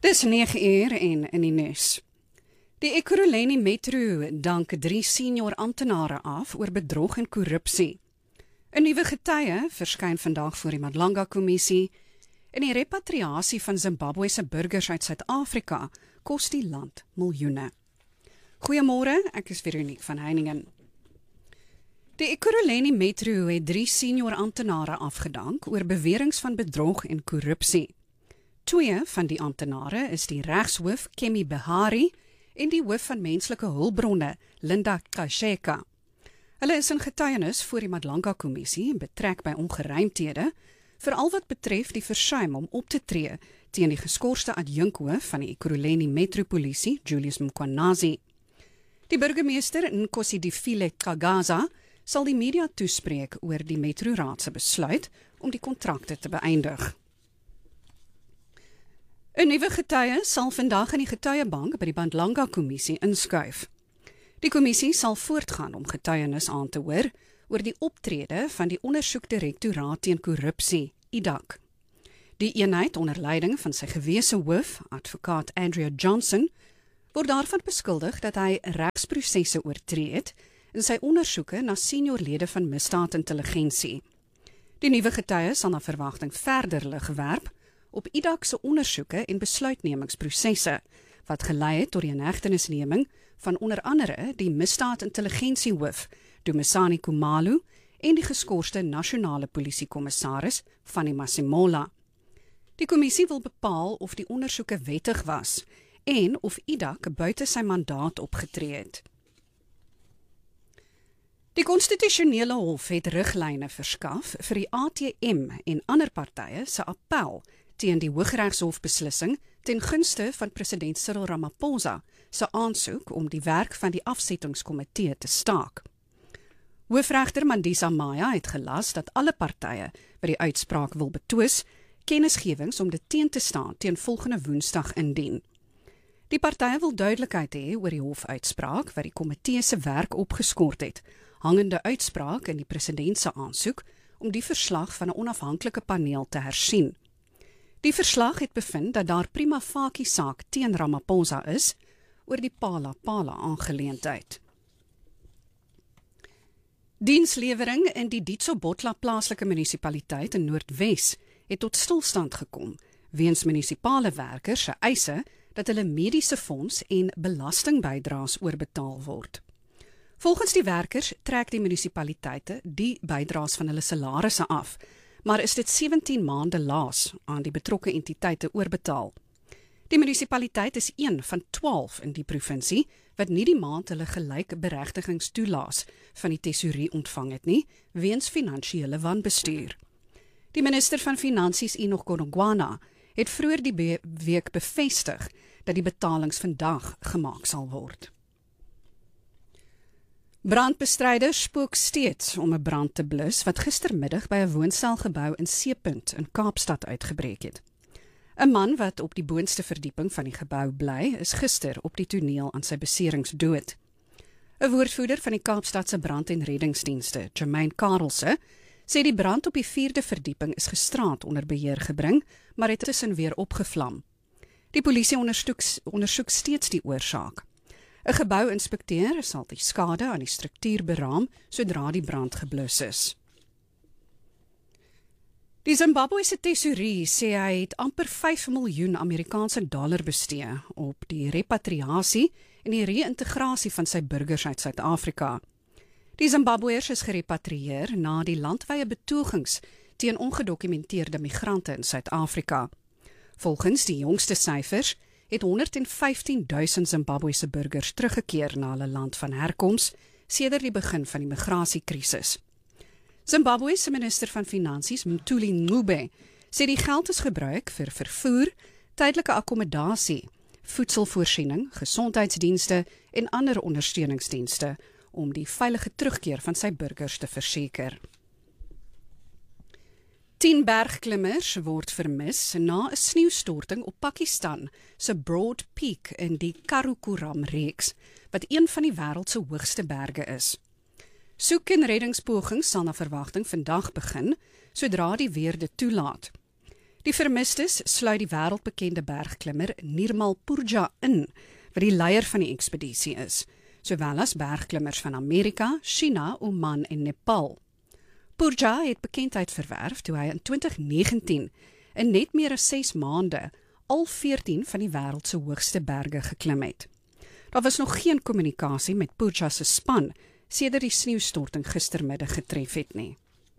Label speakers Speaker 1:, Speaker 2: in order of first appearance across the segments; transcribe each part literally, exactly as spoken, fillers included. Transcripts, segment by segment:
Speaker 1: Dis nege uur en in die nuus. Die Ekurhuleni Metro dank drie senior amptenare af oor bedrog en korrupsie. 'n Nuwe getuie verskyn vandag voor die Madlanga-kommissie en die repatriasie van Zimbabwe se burgers uit Suid-Afrika kos die land miljoene. Goeiemôre, ek is Veronique van Heiningen. Die Ekurhuleni Metro het drie senior amptenare afgedank oor beweringe van bedrog en korrupsie. Twee van die amptenare is die regshoof Kemi Behari en die hoof van menslike hulpbronne Linda Kasheka. Hulle is in getuienis voor die Madlanga-kommissie betrek by ongeruimthede, veral wat betref die versuim om op te tree teen die geskorste adjunkhoof van die Ekurhuleni Metropolisie, Julius Mkhwanazi. Die burgemeester Nkosi Kagaza sal die media toespreek oor die Metroraad se besluit om die kontrakte te beëindig. 'n Nuwe getuie sal vandag in die getuiebank by die Madlanga-kommissie inskuif. Die kommissie sal voortgaan om getuienis aan te hoor oor die optrede van die Ondersoekdirektoraat teen Korrupsie, I D A C. Die eenheid onder leiding van sy gewese hoof, advokaat Andrea Johnson, word daarvan beskuldig dat hy regsprosesse oortree het in sy ondersoeke na seniorlede van misdaadintelligensie. Die nuwe getuie sal na verwagting verder lig werp op I D A C se ondersoeke en besluitnemingsprosesse, wat gelei het tot die inhegtenisneming van onder andere die misdaadintelligensiehoof, Dumisani Khumalo, en die geskorste nasionale polisiekommissaris, Fanny Masemola. Die kommissie wil bepaal of die ondersoeke wettig was en of I D A C buite sy mandaat opgetree het. Die konstitusionele hof het riglyne verskaf vir die A T M en ander partye se appel teen die Hooggeregshof-beslissing ten gunste van president Cyril Ramaphosa se aansoek om die werk van die afsettingskomitee te staak. Hoofregter Mandisa Maya het gelas dat alle partye wat die uitspraak wil betwis, kennisgewings om dit teen te staan teen volgende Woensdag indien. Die partye wil duidelikheid hê oor die hofuitspraak wat die komitee se werk opgeskort het, hangende uitspraak in die president se aansoek om die verslag van 'n onafhanklike paneel te hersien. Die verslag het bevind dat daar prima facie saak teen Ramaphosa is oor die Phala-Phala aangeleentheid. Dienslewering in die Dietsobotla plaaslike munisipaliteit in Noordwes het tot stilstand gekom weens munisipale werkers se eise dat hulle mediese fonds en belastingbydraes oorbetaal word. Volgens die werkers trek die munisipaliteite die bydraes van hulle salarisse af, maar is dit sewentien maande laas aan die betrokke entiteite oorbetaal. Die munisipaliteit is een van twaalf in die provinsie wat nie die maand hulle gelyke beregtingstoelaas van die tesourie ontvang het nie, weens finansiële wanbestuur. Die minister van Finansies Enoch Godongwana het vroeër die be- week bevestig dat die betalings vandag gemaak sal word. Brandbestryders spook steeds om 'n brand te blus wat gistermiddag by 'n woonstelgebou in Seepunt in Kaapstad uitgebreek het. 'n Man wat op die boonste verdieping van die gebou bly, is gister op die toneel aan sy beserings dood. 'n Woordvoerder van die Kaapstadse brand- en reddingsdienste, Jermaine Karelse, sê die brand op die vierde verdieping is gisterand onder beheer gebring, maar het tussen weer opgevlam. Die polisie ondersoek, ondersoek steeds die oorsaak. 'n Gebou-inspekteur sal die skade aan die struktuur beraam sodra die brand geblus is. Die Zimbabwese tesourie sê hy het amper vyf miljoen Amerikaanse dollar bestee op die repatriasie en die reïntegrasie van sy burgers uit Suid-Afrika. Die Zimbabweërs is gerepatrieer na die landwye betogings teen ongedokumenteerde migrante in Suid-Afrika. Volgens die jongste syfers het honderdvyftien duisend Zimbabwese burgers teruggekeer na hulle land van herkoms sedert die begin van die migrasiekrisis. Zimbabwe se minister van Finansies, Mthuli Ncube, sê die geld is gebruik vir vervoer, tydelike akkommodasie, voedselvoorsiening, gesondheidsdienste en ander ondersteuningsdienste om die veilige terugkeer van sy burgers te verseker. Tien bergklimmers word vermis na 'n sneeustorting op Pakistan se Broad Peak in die Karakoram-reeks, wat een van die wêreld se hoogste berge is. Soek- en reddingspogings sal na verwagting vandag begin, sodra die weer dit toelaat. Die vermistes sluit die wêreldbekende bergklimmer Nirmal Purja in, wat die leier van die ekspedisie is, sowel as bergklimmers van Amerika, China, Oman en Nepal. Purja het bekendheid verwerf toe hy in twintig negentien in net meer as ses maande al veertien van die wêreld se hoogste berge geklim het. Daar was nog geen kommunikasie met Purja se span sedert die sneeustorting gistermiddag getref het nie.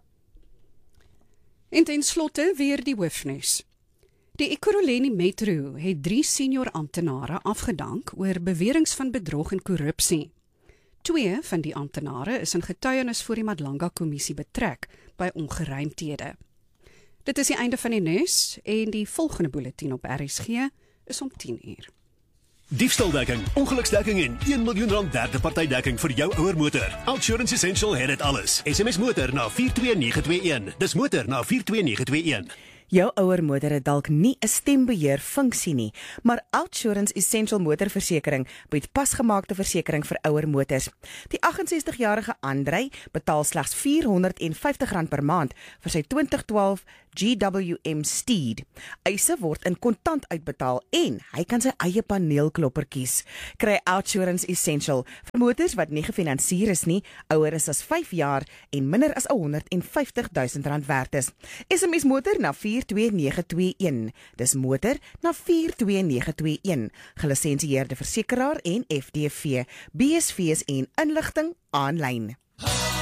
Speaker 1: En ten slotte weer die hoofnuus. Die Ekurhuleni Metro het drie senior amptenare afgedank oor beweringe van bedrog en korrupsie. Twee van die amptenare is in getuienis voor die Madlanga-kommissie betrek by ongeruimthede. Dit is die einde van die nuus en die volgende bulletin op R S G is om tien uur.
Speaker 2: Diefstaldekking, ongeluksdekking en een miljoen rand derde partydekking vir jou ouer motor. Outsurance Essential het dit alles. S M S motor na vier twee nege twee een. Dis motor na vier twee nege twee een.
Speaker 3: Jou ouer motor het dalk nie 'n stembeheer funksie nie, maar Outsurance Essential motorversekering bied pasgemaakte versekering vir ouer motors. Die agt en sestig-jarige Andrei betaal slegs vierhonderd en vyftig rand per maand vir sy twintig twaalf G W M Steed. Eise word in kontant uitbetaal en hy kan sy eie paneelklopper kies. Kry Outsurance Essential vir motors wat nie gefinansier is nie, ouer is as vyf jaar en minder as honderd en vyftig duisend rand werd is. S M S motor na vier twee nege twee een. Dis motor na vier twee nege twee een. Gelisensieerde versekeraar en F D V. B S V's en inligting aanlyn.